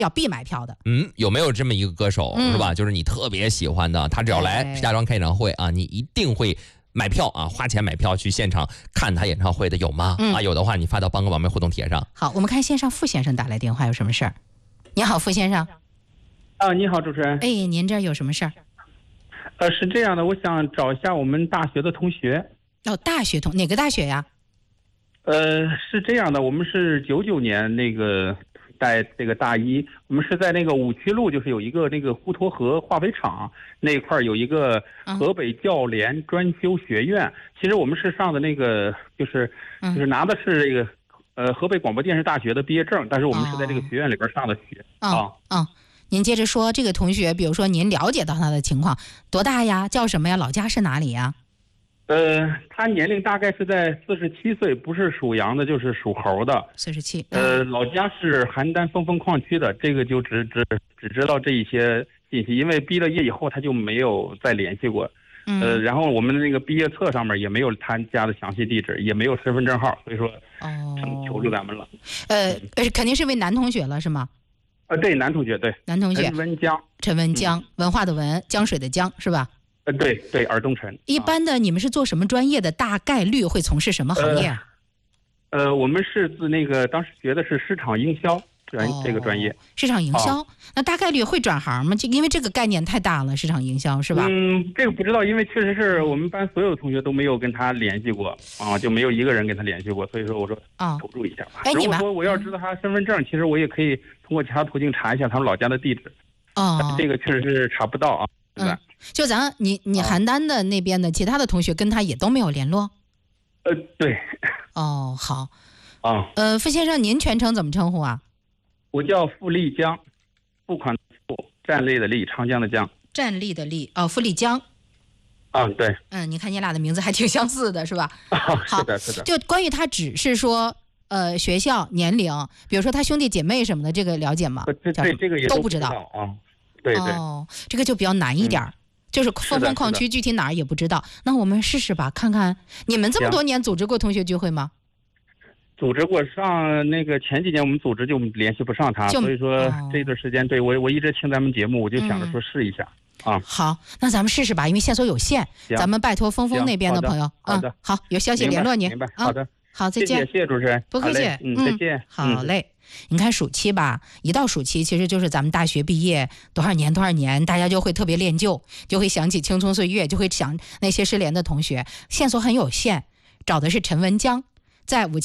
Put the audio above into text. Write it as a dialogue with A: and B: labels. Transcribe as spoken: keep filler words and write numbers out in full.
A: 要必买票的。
B: 嗯，有没有这么一个歌手、
A: 嗯、
B: 是吧？就是你特别喜欢的，他只要来石家庄开演唱会啊，你一定会买票啊，花钱买票去现场看他演唱会的，有吗？嗯、啊，有的话你发到帮个网媒互动帖上。
A: 好，我们看线上傅先生打来电话，有什么事儿？你好，傅先生。
C: 啊，你好，主持人。
A: 哎，您这儿有什么事儿？
C: 呃，是这样的，我想找一下我们大学的同学。
A: 哦，大学同哪个大学呀？
C: 呃，是这样的，我们是九九年那个在这个大一，我们是在那个五区路，就是有一个那个滹沱河化肥厂那一块有一个河北教联专修学院。嗯、其实我们是上的那个，就是就是拿的是这个呃河北广播电视大学的毕业证，但是我们是在这个学院里边上的学。
A: 哦、啊。嗯、哦。您接着说，这个同学，比如说您了解到他的情况，多大呀？叫什么呀？老家是哪里呀？
C: 呃，他年龄大概是在四十七岁，不是属羊的，就是属猴的。
A: 四十七。
C: 呃，老家是邯郸峰峰矿区的，这个就只只只知道这一些信息，因为毕了业以后他就没有再联系过。嗯、呃，然后我们的那个毕业册上面也没有他家的详细地址，也没有身份证号，所以说成求助咱们了。
A: 呃，肯定是位男同学了，是吗？
C: 呃，对，男同学，对，
A: 男同学，
C: 陈文江，
A: 陈文江，嗯、文化的文，江水的江，是吧？
C: 呃，对对，尔东陈。
A: 一般的，你们是做什么专业的？大概率会从事什么行业啊？
C: 呃，呃我们是自那个当时学的是市场营销专、哦、这个专业。
A: 市场营销、哦，那大概率会转行吗？就因为这个概念太大了，市场营销是吧？
C: 嗯，这个不知道，因为确实是我们班所有同学都没有跟他联系过啊，就没有一个人跟他联系过，所以说我说求助一下吧。
A: 哎，
C: 如果说我要知道他身份证，其实我也可以通过其他途径查一下他们老家的地址。哦，这个确实是查不到啊。
A: 嗯，就咱你你邯郸的那边的其他的同学跟他也都没有联络。
C: 呃，对。
A: 哦，好。
C: 啊。
A: 呃，傅先生，您全称怎么称呼啊？
C: 我叫傅立江，付款付，站立的立，长江的江。
A: 站立的立，哦，傅立江。
C: 啊，对。
A: 嗯，你看你俩的名字还挺相似的，是吧？
C: 啊，是的，是的。
A: 就关于他只是说。呃，学校、年龄，比如说他兄弟姐妹什么的，这个了解吗？
C: 这这这个也
A: 都不知道
C: 啊。对对。
A: 哦，这个就比较难一点、嗯、就是峰峰矿区具体哪儿也不知道。那我们试试吧，看看你们这么多年组织过同学聚会吗？
C: 组织过，上那个前几年我们组织就联系不上他，所以说这段时间对我我一直听咱们节目，我就想着说试一下、嗯、啊。
A: 好，那咱们试试吧，因为线索有限，咱们拜托峰峰那边的朋友。
C: 好的，
A: 嗯，好，有消息联络您。
C: 明白，好的。
A: 好，再见。
C: 谢谢，谢谢主持人。
A: 不客气。
C: 嗯，再见。
A: 好嘞。你看暑期吧，一到暑期，其实就是咱们大学毕业多少年多少年，大家就会特别恋旧，就会想起青葱岁月，就会想那些失联的同学。线索很有限，找的是陈文江，在五